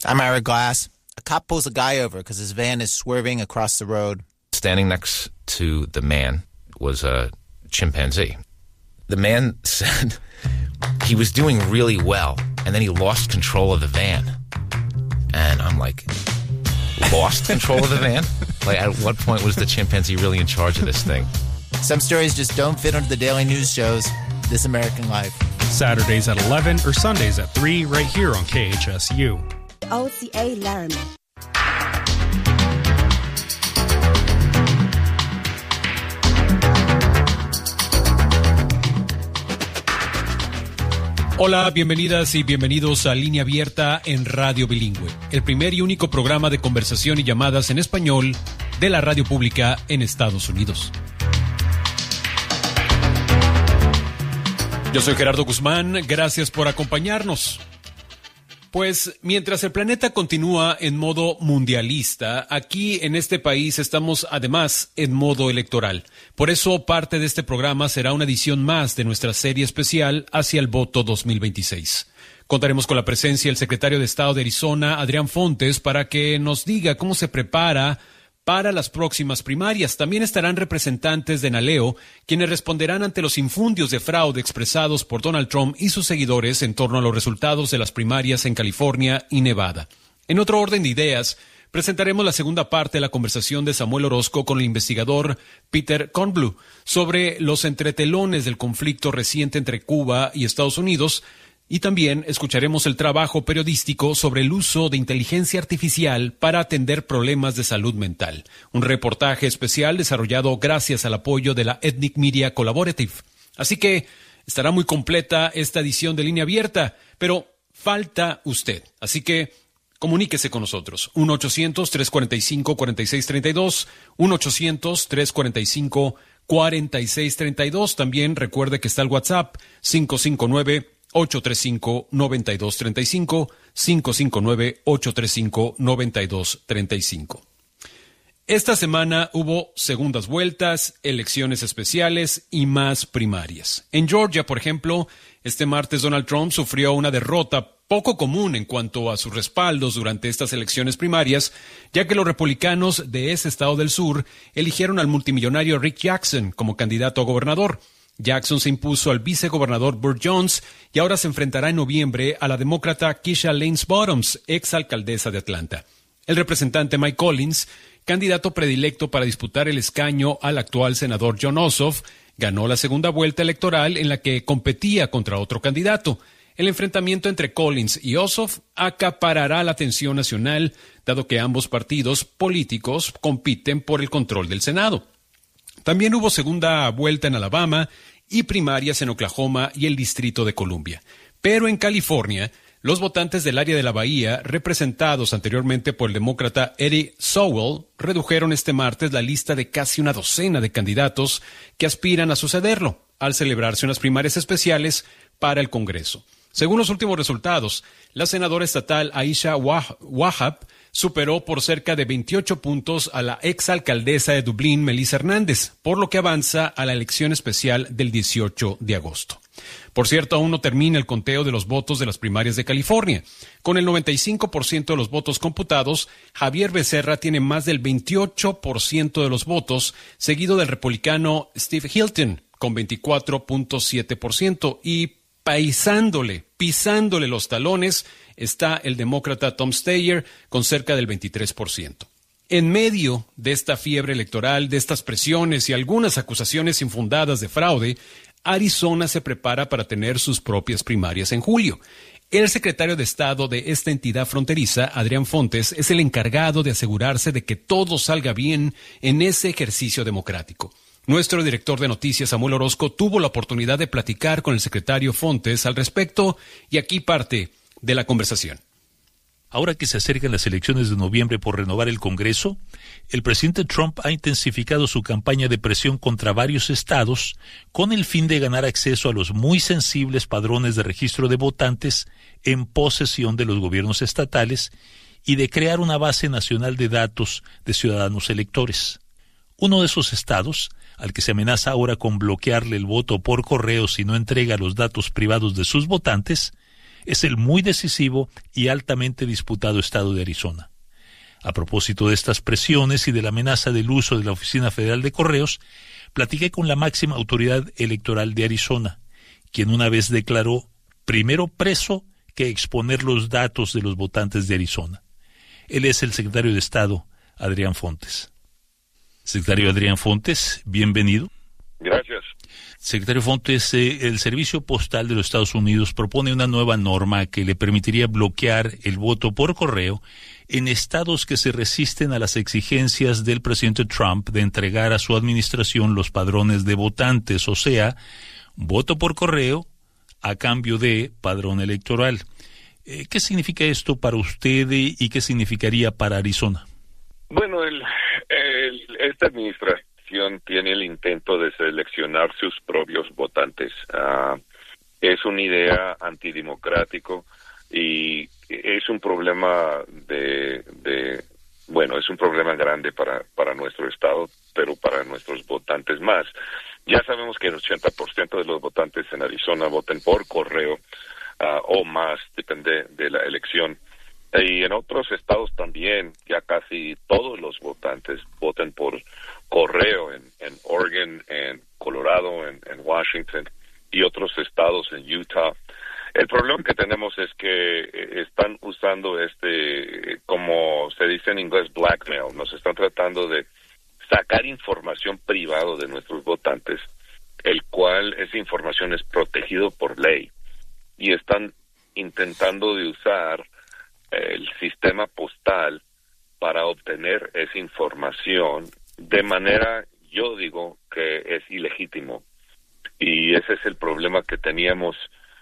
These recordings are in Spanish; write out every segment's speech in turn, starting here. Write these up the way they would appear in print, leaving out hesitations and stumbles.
I'm Ira Glass. A cop pulls a guy over because his van is swerving across the road. Standing next to the man was a chimpanzee. The man said he was doing really well, and then he lost control of the van. And I'm like, lost control of the van? Like, at what point was the chimpanzee really in charge of this thing? Some stories just don't fit into the daily news shows. This American Life. Saturdays at 11 or Sundays at 3 right here on KHSU. OCA Laramie. Hola, bienvenidas y bienvenidos a Línea Abierta en Radio Bilingüe, el primer y único programa de conversación y llamadas en español de la radio pública en Estados Unidos. Yo soy Gerardo Guzmán, gracias por acompañarnos. Pues mientras el planeta continúa en modo mundialista, aquí en este país estamos además en modo electoral. Por eso parte de este programa será una edición más de nuestra serie especial hacia el voto 2026. Contaremos con la presencia del secretario de Estado de Arizona, Adrián Fontes, para que nos diga cómo se prepara para las próximas primarias. También estarán representantes de NALEO, quienes responderán ante los infundios de fraude expresados por Donald Trump y sus seguidores en torno a los resultados de las primarias en California y Nevada. En otro orden de ideas, presentaremos la segunda parte de la conversación de Samuel Orozco con el investigador Peter Kornbluh sobre los entretelones del conflicto reciente entre Cuba y Estados Unidos. Y también escucharemos el trabajo periodístico sobre el uso de inteligencia artificial para atender problemas de salud mental. Un reportaje especial desarrollado gracias al apoyo de la Ethnic Media Collaborative. Así que estará muy completa esta edición de Línea Abierta, pero falta usted. Así que comuníquese con nosotros. 1-800-345-4632, 1-800-345-4632. También recuerde que está el WhatsApp 559-835-9235, 559-835-9235. Esta semana hubo segundas vueltas, elecciones especiales y más primarias. En Georgia, por ejemplo, este martes Donald Trump sufrió una derrota poco común en cuanto a sus respaldos durante estas elecciones primarias, ya que los republicanos de ese estado del sur eligieron al multimillonario Rick Jackson como candidato a gobernador. Jackson se impuso al vicegobernador Burt Jones y ahora se enfrentará en noviembre a la demócrata Keisha Lance Bottoms, exalcaldesa de Atlanta. El representante Mike Collins, candidato predilecto para disputar el escaño al actual senador Jon Ossoff, ganó la segunda vuelta electoral en la que competía contra otro candidato. El enfrentamiento entre Collins y Ossoff acaparará la atención nacional, dado que ambos partidos políticos compiten por el control del Senado. También hubo segunda vuelta en Alabama y primarias en Oklahoma y el Distrito de Columbia. Pero en California, los votantes del área de la Bahía, representados anteriormente por el demócrata Eddie Sowell, redujeron este martes la lista de casi una docena de candidatos que aspiran a sucederlo, al celebrarse unas primarias especiales para el Congreso. Según los últimos resultados, la senadora estatal Aisha Wahab superó por cerca de 28 puntos a la exalcaldesa de Dublín, Melissa Hernández, por lo que avanza a la elección especial del 18 de agosto. Por cierto, aún no termina el conteo de los votos de las primarias de California. Con el 95% de los votos computados, Javier Becerra tiene más del 28% de los votos, seguido del republicano Steve Hilton, con 24.7%, y pisándole los talones, está el demócrata Tom Steyer con cerca del 23%. En medio de esta fiebre electoral, de estas presiones y algunas acusaciones infundadas de fraude, Arizona se prepara para tener sus propias primarias en julio. El secretario de Estado de esta entidad fronteriza, Adrián Fontes, es el encargado de asegurarse de que todo salga bien en ese ejercicio democrático. Nuestro director de noticias, Samuel Orozco, tuvo la oportunidad de platicar con el secretario Fontes al respecto y aquí parte de la conversación. Ahora que se acercan las elecciones de noviembre por renovar el Congreso, el presidente Trump ha intensificado su campaña de presión contra varios estados con el fin de ganar acceso a los muy sensibles padrones de registro de votantes en posesión de los gobiernos estatales y de crear una base nacional de datos de ciudadanos electores. Uno de esos estados, al que se amenaza ahora con bloquearle el voto por correo si no entrega los datos privados de sus votantes, es el muy decisivo y altamente disputado estado de Arizona. A propósito de estas presiones y de la amenaza del uso de la Oficina Federal de Correos, platiqué con la máxima autoridad electoral de Arizona, quien una vez declaró primero preso que exponer los datos de los votantes de Arizona. Él es el secretario de Estado, Adrián Fontes. Secretario Adrián Fontes, bienvenido. Gracias. Secretario Fontes, el Servicio Postal de los Estados Unidos propone una nueva norma que le permitiría bloquear el voto por correo en estados que se resisten a las exigencias del presidente Trump de entregar a su administración los padrones de votantes, o sea, voto por correo a cambio de padrón electoral. ¿Qué significa esto para usted y qué significaría para Arizona? Bueno, esta administración tiene el intento de seleccionar sus propios votantes. Es una idea antidemocrático y es un problema es un problema grande para nuestro estado, pero para nuestros votantes más. Ya sabemos que el 80% de los votantes en Arizona votan por correo o más, depende de la elección. Y en otros estados también, ya casi todos los votantes votan por correo, en Oregon, en Colorado, en Washington y otros estados, en Utah. El problema que tenemos es que están usando como se dice en inglés, blackmail. Nos están tratando de sacar información privada de nuestros votantes, el cual esa información es protegido por ley. Y están intentando de usar el sistema postal para obtener esa información de manera, yo digo, que es ilegítimo. Y ese es el problema que teníamos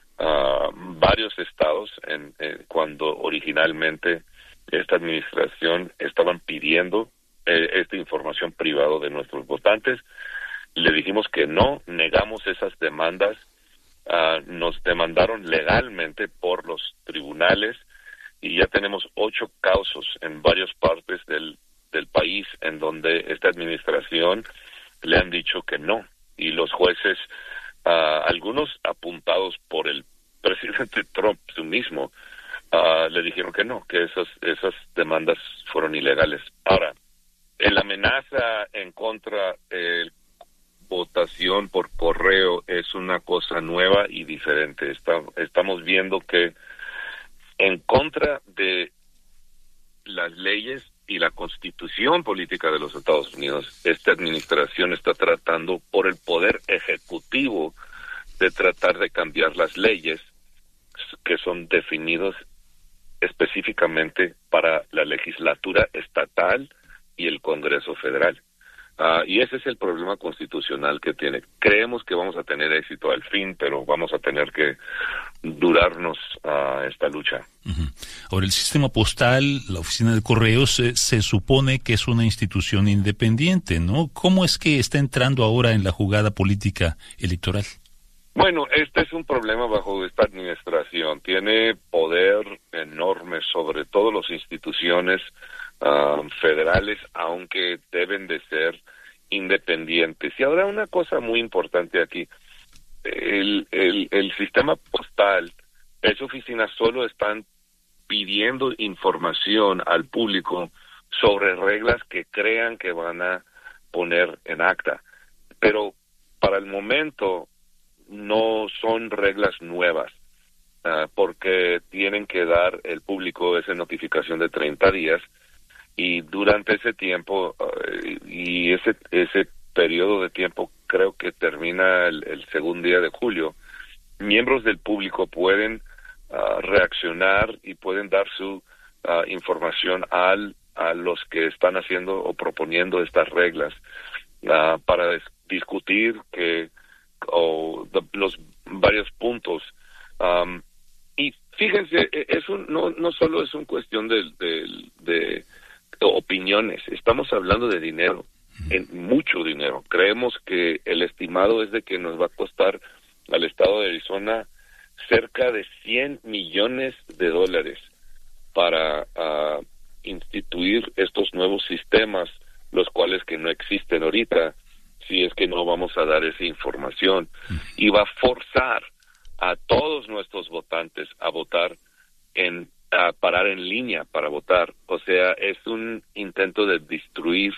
varios estados cuando originalmente esta administración estaban pidiendo esta información privada de nuestros votantes. Le dijimos que no, negamos esas demandas, nos demandaron legalmente por los tribunales y ya tenemos 8 casos en varias partes del país en donde esta administración le han dicho que no, y los jueces, algunos apuntados por el presidente Trump su mismo, le dijeron que no, que esas demandas fueron ilegales. Ahora, la amenaza en contra de votación por correo es una cosa nueva y diferente. Estamos viendo que en contra de las leyes y la constitución política de los Estados Unidos, esta administración está tratando por el poder ejecutivo de tratar de cambiar las leyes que son definidas específicamente para la legislatura estatal y el Congreso Federal. Y ese es el problema constitucional que tiene. Creemos que vamos a tener éxito al fin, pero vamos a tener que durarnos esta lucha. Uh-huh. Ahora, el sistema postal, la oficina de correos, se supone que es una institución independiente, ¿no? ¿Cómo es que está entrando ahora en la jugada política electoral? Bueno, este es un problema bajo esta administración. Tiene poder enorme sobre todas las instituciones federales, aunque deben de ser independientes. Y ahora una cosa muy importante aquí, el sistema postal, esa oficina solo están pidiendo información al público sobre reglas que crean que van a poner en acta, pero para el momento no son reglas nuevas, porque tienen que dar el público esa notificación de 30 días, y durante ese tiempo, y ese periodo de tiempo creo que termina el segundo día de julio, miembros del público pueden reaccionar y pueden dar su información a los que están haciendo o proponiendo estas reglas para discutir los varios puntos. Y fíjense, no solo es una cuestión de opiniones, estamos hablando de dinero, mucho dinero. Creemos que el estimado es de que nos va a costar al estado de Arizona cerca de $100 millones para instituir estos nuevos sistemas, los cuales que no existen ahorita, si es que no vamos a dar esa información, y va a forzar a todos nuestros votantes a votar a parar en línea para votar. O sea, es un intento de destruir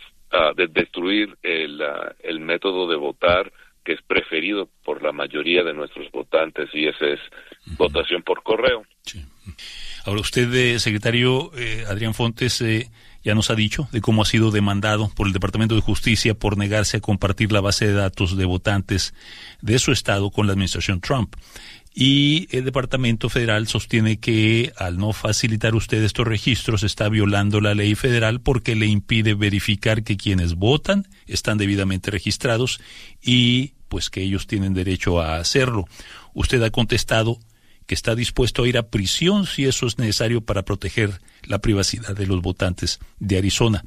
el método de votar que es preferido por la mayoría de nuestros votantes, y esa es votación por correo. Sí. Ahora usted, secretario Adrián Fontes, ya nos ha dicho de cómo ha sido demandado por el Departamento de Justicia por negarse a compartir la base de datos de votantes de su estado con la administración Trump. Y el Departamento Federal sostiene que al no facilitar usted estos registros está violando la ley federal porque le impide verificar que quienes votan están debidamente registrados y pues que ellos tienen derecho a hacerlo. Usted ha contestado que está dispuesto a ir a prisión si eso es necesario para proteger la privacidad de los votantes de Arizona.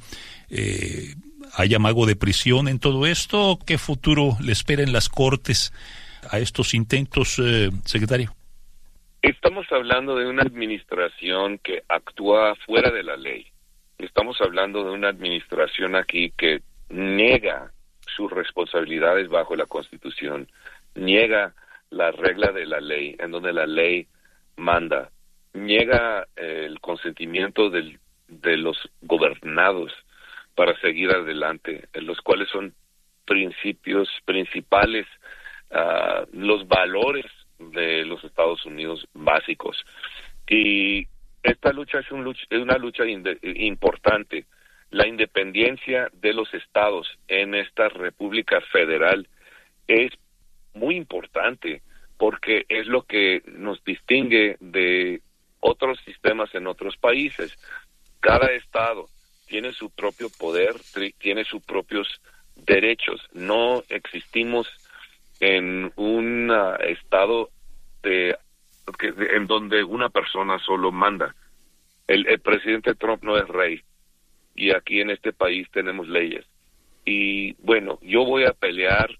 ¿Hay amago de prisión en todo esto? ¿Qué futuro le espera en las cortes a estos intentos, secretario? Estamos hablando de una administración que actúa fuera de la ley. Estamos hablando de una administración aquí que niega sus responsabilidades bajo la Constitución, niega la regla de la ley, en donde la ley manda, niega el consentimiento de los gobernados para seguir adelante, en los cuales son principios principales, los valores de los Estados Unidos básicos. Y esta lucha es una lucha importante. La independencia de los estados en esta República Federal es muy importante porque es lo que nos distingue de otros sistemas en otros países. Cada estado tiene su propio poder, tiene sus propios derechos. No existimos en un estado en donde una persona solo manda. El presidente Trump no es rey, y aquí en este país tenemos leyes. Y bueno, yo voy a pelear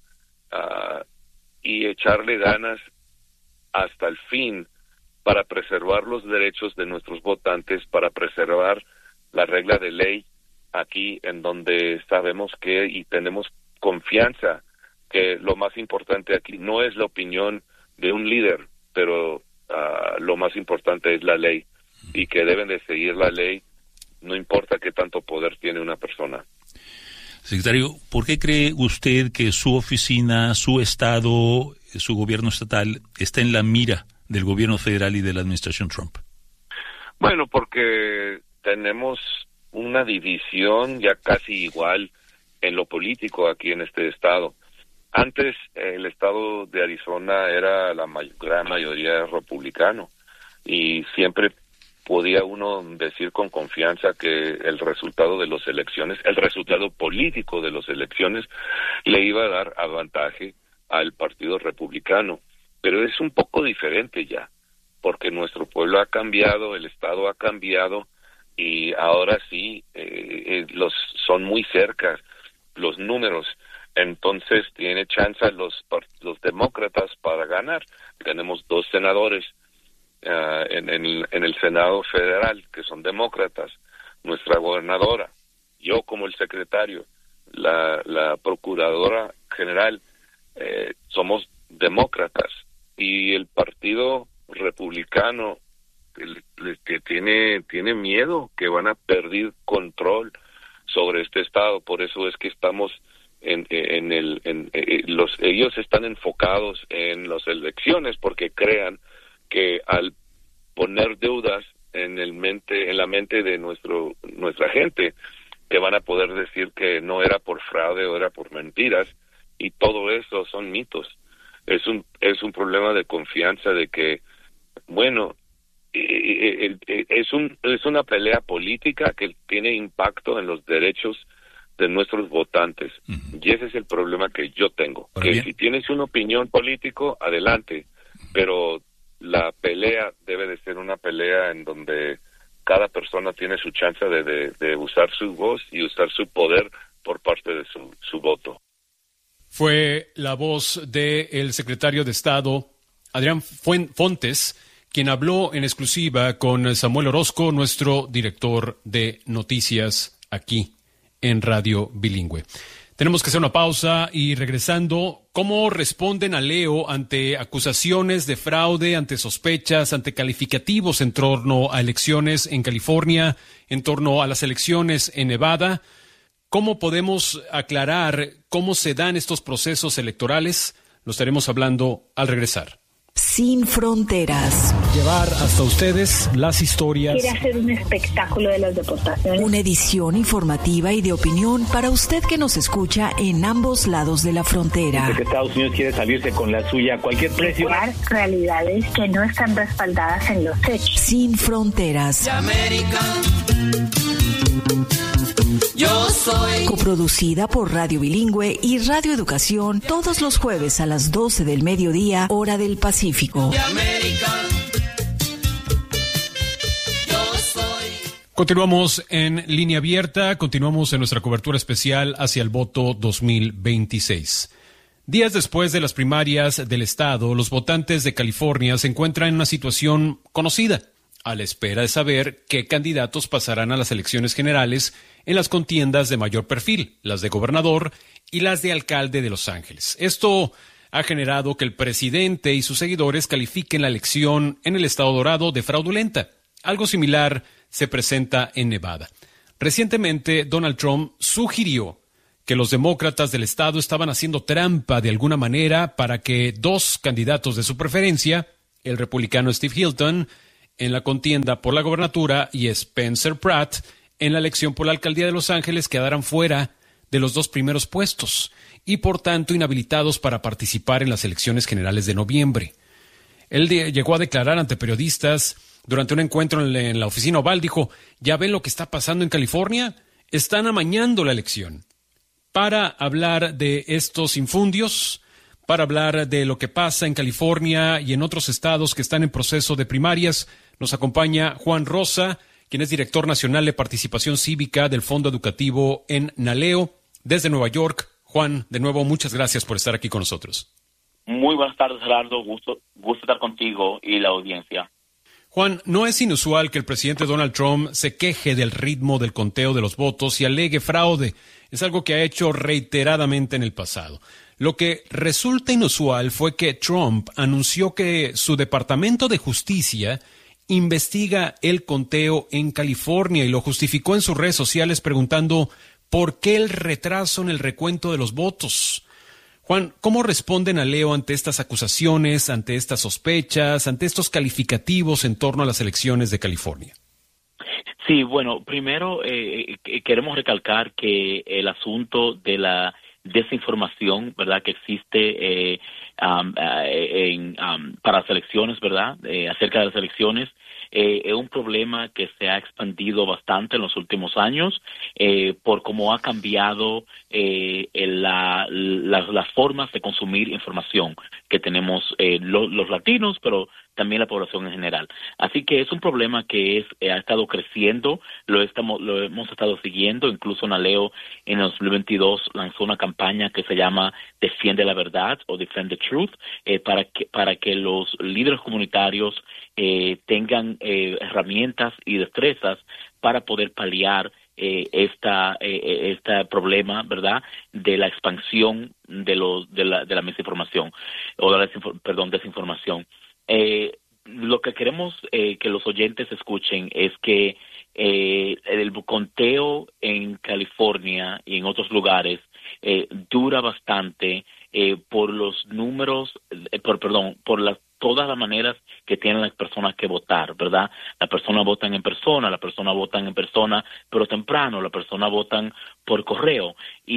y echarle ganas hasta el fin para preservar los derechos de nuestros votantes, para preservar la regla de ley aquí, en donde sabemos que y tenemos confianza que lo más importante aquí no es la opinión de un líder, pero lo más importante es la ley, y que deben de seguir la ley, no importa qué tanto poder tiene una persona. Secretario, ¿por qué cree usted que su oficina, su estado, su gobierno estatal está en la mira del gobierno federal y de la administración Trump? Bueno, porque tenemos una división ya casi igual en lo político aquí en este estado. Antes el estado de Arizona era la gran mayoría republicano, y siempre podía uno decir con confianza que el resultado de las elecciones, el resultado político de las elecciones, le iba a dar avantaje al Partido Republicano. Pero es un poco diferente ya, porque nuestro pueblo ha cambiado, el estado ha cambiado, y ahora sí son muy cerca los números. Entonces tiene chance los demócratas para ganar. Tenemos 2 senadores en el Senado Federal que son demócratas, nuestra gobernadora, yo como el secretario, la procuradora general, somos demócratas, y el Partido Republicano que tiene miedo que van a perder control sobre este estado. Por eso es que estamos ellos están enfocados en las elecciones, porque crean que al poner deudas en la mente de nuestra gente, que van a poder decir que no era por fraude o era por mentiras, y todo eso son mitos. Es un problema de confianza, de que, bueno, es una pelea política que tiene impacto en los derechos de nuestros votantes. Y ese es el problema que yo tengo. Que si tienes una opinión político, adelante, pero la pelea debe de ser una pelea en donde cada persona tiene su chance de usar su voz y usar su poder por parte de su voto. Fue la voz del secretario de Estado, Adrián Fontes, quien habló en exclusiva con Samuel Orozco, nuestro director de noticias aquí en Radio Bilingüe. Tenemos que hacer una pausa y regresando, ¿cómo responden a Leo ante acusaciones de fraude, ante sospechas, ante calificativos en torno a elecciones en California, en torno a las elecciones en Nevada? ¿Cómo podemos aclarar cómo se dan estos procesos electorales? Lo estaremos hablando al regresar. Sin fronteras. Llevar hasta ustedes las historias. Quiere hacer un espectáculo de las deportaciones. Una edición informativa y de opinión para usted que nos escucha en ambos lados de la frontera. Desde que Estados Unidos quiere salirse con la suya a cualquier precio. Realidades que no están respaldadas en los hechos. Sin fronteras. Yo soy. Coproducida por Radio Bilingüe y Radio Educación todos los jueves a las 12 del mediodía, hora del Pacífico. Continuamos en línea abierta, continuamos en nuestra cobertura especial hacia el voto 2026. Días después de las primarias del estado, los votantes de California se encuentran en una situación conocida, a la espera de saber qué candidatos pasarán a las elecciones generales en las contiendas de mayor perfil, las de gobernador y las de alcalde de Los Ángeles. Esto ha generado que el presidente y sus seguidores califiquen la elección en el estado dorado de fraudulenta. Algo similar se presenta en Nevada. Recientemente, Donald Trump sugirió que los demócratas del estado estaban haciendo trampa de alguna manera para que dos candidatos de su preferencia, el republicano Steve Hilton, en la contienda por la gobernatura, y Spencer Pratt, en la elección por la alcaldía de Los Ángeles, quedaran fuera de los dos primeros puestos y, por tanto, inhabilitados para participar en las elecciones generales de noviembre. Él llegó a declarar ante periodistas durante un encuentro en la oficina oval, dijo: ¿ya ven lo que está pasando en California? Están amañando la elección. Para hablar de estos infundios, para hablar de lo que pasa en California y en otros estados que están en proceso de primarias, nos acompaña Juan Rosa, quien es director nacional de participación cívica del Fondo Educativo en NALEO, desde Nueva York. Juan, de nuevo, muchas gracias por estar aquí con nosotros. Muy buenas tardes, Gerardo. Gusto estar contigo y la audiencia. Juan, no es inusual que el presidente Donald Trump se queje del ritmo del conteo de los votos y alegue fraude. Es algo que ha hecho reiteradamente en el pasado. Lo que resulta inusual fue que Trump anunció que su Departamento de Justicia investiga el conteo en California y lo justificó en sus redes sociales preguntando ¿por qué el retraso en el recuento de los votos? Juan, ¿cómo responden a Leo ante estas acusaciones, ante estas sospechas, ante estos calificativos en torno a las elecciones de California? Sí, bueno, primero queremos recalcar que el asunto de la desinformación, ¿verdad?, que existe para las elecciones, ¿verdad?, acerca de las elecciones, es un problema que se ha expandido bastante en los últimos años por cómo ha cambiado las formas de consumir información que tenemos los latinos, pero también la población en general. Así que es un problema que ha estado creciendo, lo hemos estado siguiendo. Incluso NALEO en el 2022 lanzó una campaña que se llama Defiende la Verdad o Defend the Truth, para que los líderes comunitarios tengan herramientas y destrezas para poder paliar este problema, ¿verdad?, de la expansión de la misinformación o de la desinformación. Lo que queremos que los oyentes escuchen es que el conteo en California y en otros lugares dura bastante por los números, por todas las maneras que tienen las personas que votar, ¿verdad? Las personas votan en persona, pero temprano, las personas votan por correo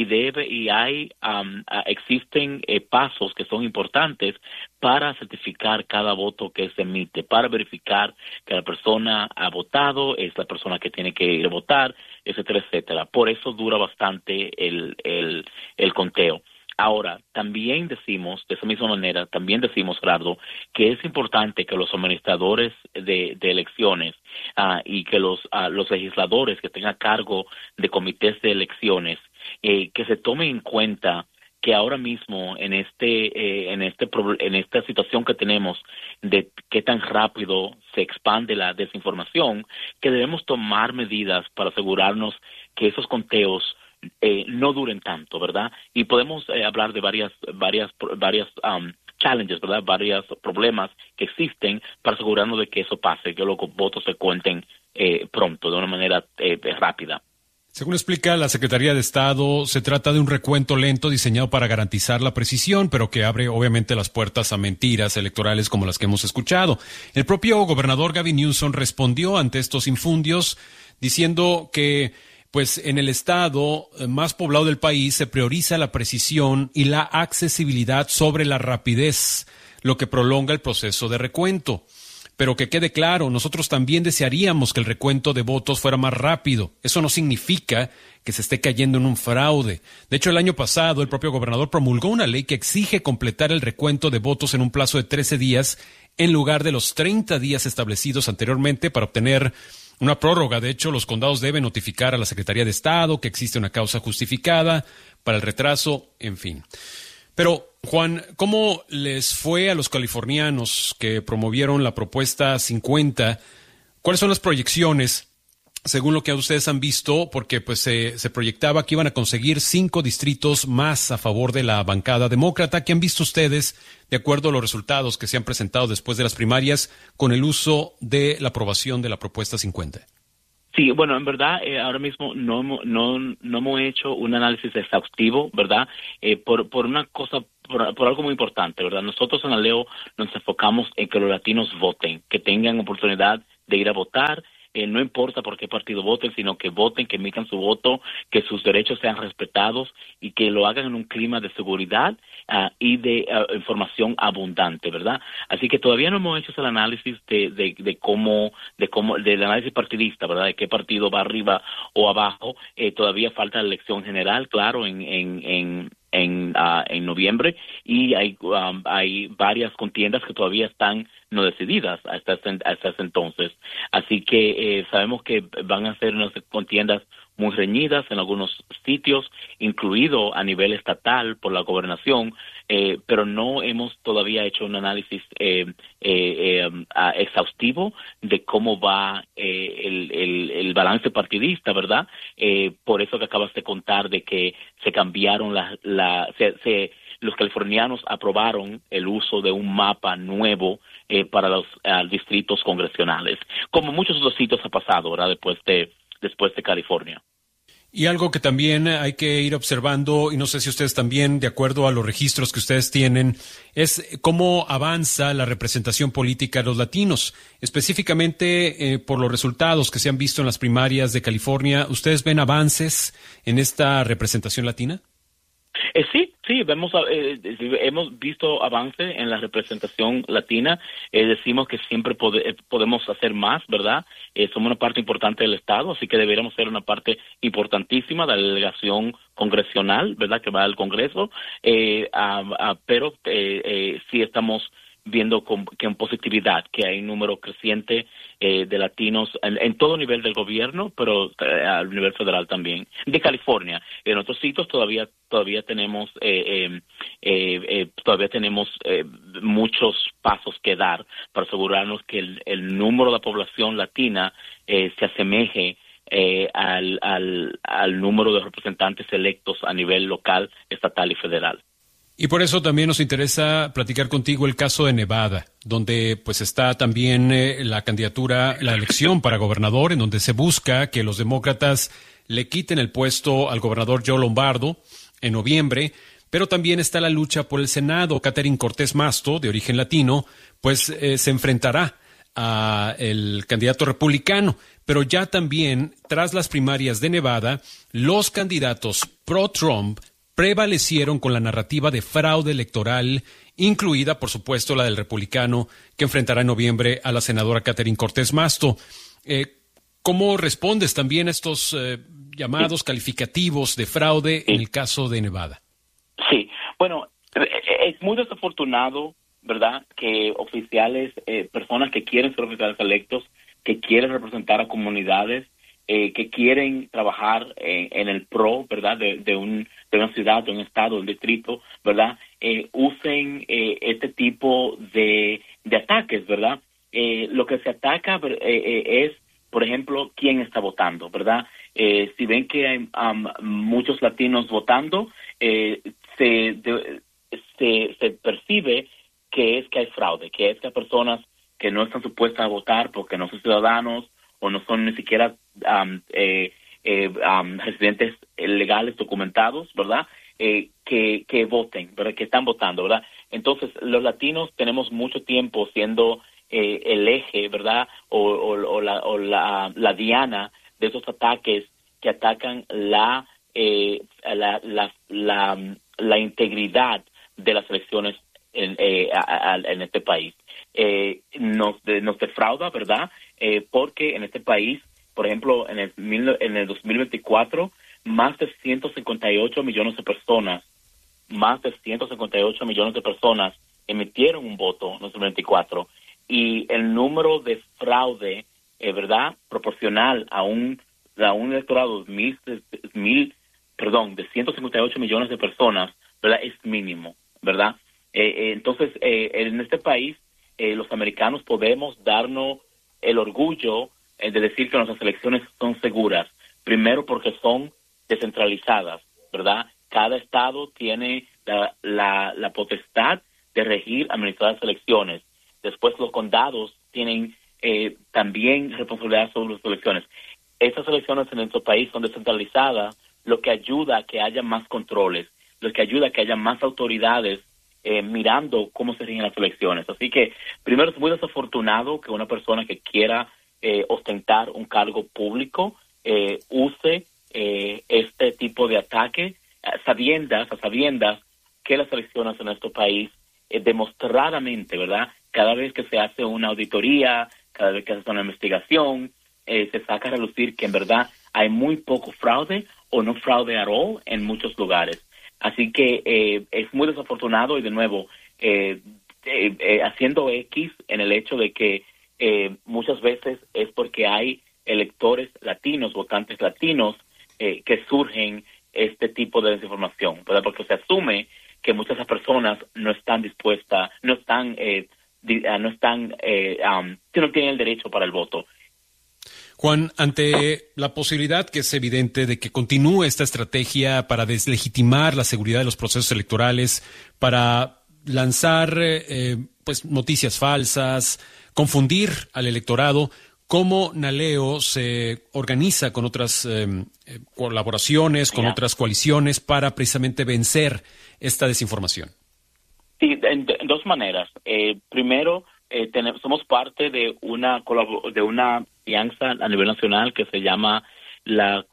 existen pasos que son importantes para certificar cada voto que se emite, para verificar que la persona ha votado, es la persona que tiene que ir a votar, etcétera, etcétera. Por eso dura bastante el conteo. Ahora, también decimos, de esa misma manera, Gerardo, que es importante que los administradores de elecciones y que los legisladores que tengan a cargo de comités de elecciones, que se tomen en cuenta que ahora mismo en esta situación que tenemos de qué tan rápido se expande la desinformación, que debemos tomar medidas para asegurarnos que esos conteos no duren tanto, ¿verdad? Y podemos hablar de varias challenges, ¿verdad? Varios problemas que existen para asegurarnos de que eso pase, que los votos se cuenten pronto, de una manera rápida. Según explica la Secretaría de Estado, se trata de un recuento lento diseñado para garantizar la precisión, pero que abre obviamente las puertas a mentiras electorales como las que hemos escuchado. El propio gobernador Gavin Newsom respondió ante estos infundios diciendo que pues en el estado más poblado del país se prioriza la precisión y la accesibilidad sobre la rapidez, lo que prolonga el proceso de recuento. Pero que quede claro, nosotros también desearíamos que el recuento de votos fuera más rápido. Eso no significa que se esté cayendo en un fraude. De hecho, el año pasado, el propio gobernador promulgó una ley que exige completar el recuento de votos en un plazo de 13 días en lugar de los 30 días establecidos anteriormente para obtener una prórroga. De hecho, los condados deben notificar a la Secretaría de Estado que existe una causa justificada para el retraso, en fin. Pero, Juan, ¿cómo les fue a los californianos que promovieron la propuesta 50? ¿Cuáles son las proyecciones, según lo que ustedes han visto? Porque pues se proyectaba que iban a conseguir 5 distritos más a favor de la bancada demócrata. ¿Qué han visto ustedes, de acuerdo a los resultados que se han presentado después de las primarias, con el uso de la aprobación de la propuesta 50? Sí, bueno, en verdad, ahora mismo no hemos hecho un análisis exhaustivo, ¿verdad? Por una cosa, por algo muy importante, ¿verdad? Nosotros en Aleo nos enfocamos en que los latinos voten, que tengan oportunidad de ir a votar. No importa por qué partido voten, sino que voten, que emitan su voto, que sus derechos sean respetados y que lo hagan en un clima de seguridad y de información abundante, ¿verdad? Así que todavía no hemos hecho el análisis de cómo del análisis partidista, ¿verdad? De qué partido va arriba o abajo. Todavía falta la elección general, claro, en noviembre, y hay varias contiendas que todavía están no decididas hasta ese entonces. Así que sabemos que van a ser unas contiendas muy reñidas en algunos sitios, incluido a nivel estatal por la gobernación, pero no hemos todavía hecho un análisis exhaustivo de cómo va el balance partidista, ¿verdad? Por eso que acabas de contar de que se cambiaron los californianos aprobaron el uso de un mapa nuevo para los distritos congresionales, como muchos otros sitios ha pasado, ¿verdad? Después de California. Y algo que también hay que ir observando, y no sé si ustedes también, de acuerdo a los registros que ustedes tienen, es cómo avanza la representación política de los latinos. Específicamente por los resultados que se han visto en las primarias de California, ¿ustedes ven avances en esta representación latina? Sí, hemos visto avance en la representación latina. Decimos que siempre podemos hacer más, ¿verdad? Somos una parte importante del Estado, así que deberíamos ser una parte importantísima de la delegación congresional, ¿verdad? Que va al Congreso, pero sí estamos viendo con positividad que hay un número creciente de latinos en todo nivel del gobierno, pero a nivel federal también, de California. En otros sitios todavía tenemos muchos pasos que dar para asegurarnos que el número de la población latina se asemeje al número de representantes electos a nivel local, estatal y federal. Y por eso también nos interesa platicar contigo el caso de Nevada, donde pues está también la elección para gobernador, en donde se busca que los demócratas le quiten el puesto al gobernador Joe Lombardo en noviembre, pero también está la lucha por el Senado. Catherine Cortés Masto, de origen latino, pues se enfrentará a el candidato republicano, pero ya también, tras las primarias de Nevada, los candidatos pro-Trump prevalecieron con la narrativa de fraude electoral, incluida, por supuesto, la del republicano que enfrentará en noviembre a la senadora Catherine Cortés Masto. ¿Cómo respondes también a estos llamados calificativos de fraude en el caso de Nevada? Sí, bueno, es muy desafortunado, ¿verdad?, que oficiales, personas que quieren ser oficiales electos, que quieren representar a comunidades, que quieren trabajar en el PRO, ¿verdad?, de una ciudad, de un estado, de un distrito, ¿verdad?, usen este tipo de ataques, ¿verdad? Lo que se ataca es, por ejemplo, quién está votando, ¿verdad? Si ven que hay muchos latinos votando, se percibe que hay fraude, que hay personas que no están supuestas a votar porque no son ciudadanos o no son ni siquiera residentes legales documentados, ¿verdad? Que voten, ¿verdad? Que están votando, ¿verdad? Entonces, los latinos tenemos mucho tiempo siendo el eje, ¿verdad? O la diana de esos ataques que atacan la integridad de las elecciones en este país. Nos defrauda, ¿verdad? Porque en este país, por ejemplo, en el 2024, más de 158 millones de personas emitieron un voto en 2024, y el número de fraude, ¿verdad?, proporcional a un electorado de 158 millones de personas, ¿verdad?, es mínimo, ¿verdad? Entonces, en este país, los americanos podemos darnos el orgullo de decir que nuestras elecciones son seguras. Primero, porque son descentralizadas, ¿verdad? Cada estado tiene la potestad de regir, administrar las elecciones. Después, los condados tienen también responsabilidad sobre las elecciones. Estas elecciones en nuestro país son descentralizadas, lo que ayuda a que haya más controles, lo que ayuda a que haya más autoridades mirando cómo se rigen las elecciones. Así que, primero, es muy desafortunado que una persona que quiera ostentar un cargo público use este tipo de ataque a sabiendas que las elecciones en nuestro país demostradamente, ¿verdad?, cada vez que se hace una auditoría, cada vez que se hace una investigación, se saca a relucir que en verdad hay muy poco fraude o no fraude at all en muchos lugares. Así que es muy desafortunado, y de nuevo haciendo X en el hecho de que muchas veces es porque hay electores latinos, votantes latinos, que surgen este tipo de desinformación, ¿verdad? Porque se asume que muchas de esas personas no están dispuestas, no tienen el derecho para el voto. Juan, ante la posibilidad, que es evidente, de que continúe esta estrategia para deslegitimar la seguridad de los procesos electorales, para lanzar noticias falsas, confundir al electorado, ¿cómo Naleo se organiza con otras colaboraciones, con otras coaliciones para precisamente vencer esta desinformación? Sí, en dos maneras. Primero, somos parte de una alianza a nivel nacional que se llama la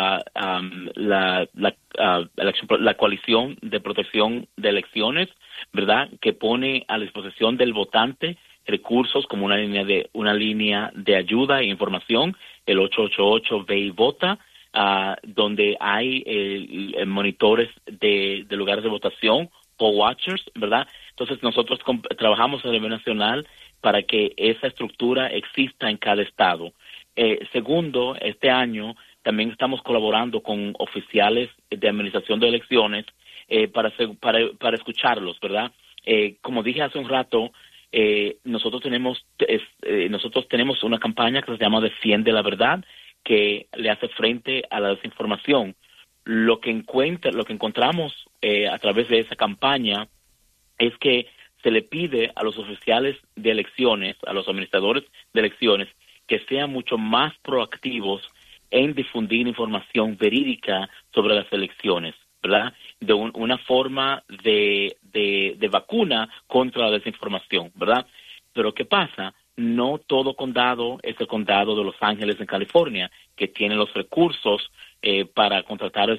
Coalición de Protección de Elecciones, ¿verdad?, que pone a la disposición del votante recursos como una línea de ayuda e información, el 888 Ve y Vota, donde hay monitores de lugares de votación, poll watchers, ¿verdad? Entonces nosotros trabajamos a nivel nacional para que esa estructura exista en cada estado. Segundo, este año también estamos colaborando con oficiales de administración de elecciones para escucharlos, ¿verdad? Como dije hace un rato, nosotros tenemos una campaña que se llama Defiende la Verdad, que le hace frente a la desinformación. Lo que encontramos a través de esa campaña es que se le pide a los oficiales de elecciones, a los administradores de elecciones, que sean mucho más proactivos en difundir información verídica sobre las elecciones, ¿verdad? De una forma de vacuna contra la desinformación, ¿verdad? Pero ¿qué pasa? No todo condado es el condado de Los Ángeles en California, que tiene los recursos para contratar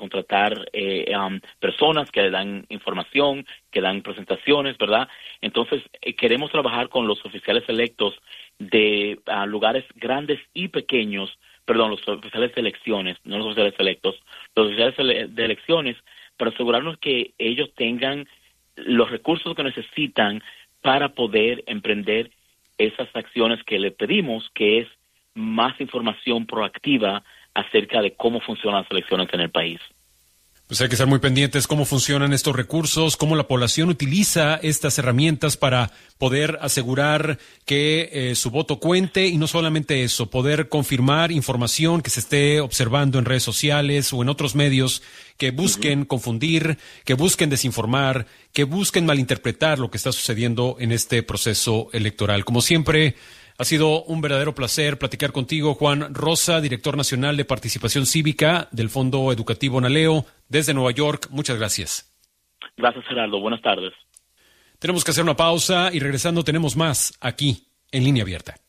personas que le dan información, que dan presentaciones, ¿verdad? Entonces, queremos trabajar con los oficiales electos de lugares grandes y pequeños, los oficiales de elecciones, no los oficiales electos, los oficiales de elecciones, para asegurarnos que ellos tengan los recursos que necesitan para poder emprender esas acciones que le pedimos, que es más información proactiva acerca de cómo funcionan las elecciones en el país. Pues hay que estar muy pendientes cómo funcionan estos recursos, cómo la población utiliza estas herramientas para poder asegurar que su voto cuente, y no solamente eso, poder confirmar información que se esté observando en redes sociales o en otros medios que busquen confundir, que busquen desinformar, que busquen malinterpretar lo que está sucediendo en este proceso electoral. Como siempre, ha sido un verdadero placer platicar contigo, Juan Rosa, director nacional de participación cívica del Fondo Educativo Naleo, desde Nueva York. Muchas gracias. Gracias, Gerardo. Buenas tardes. Tenemos que hacer una pausa y regresando tenemos más aquí en Línea Abierta.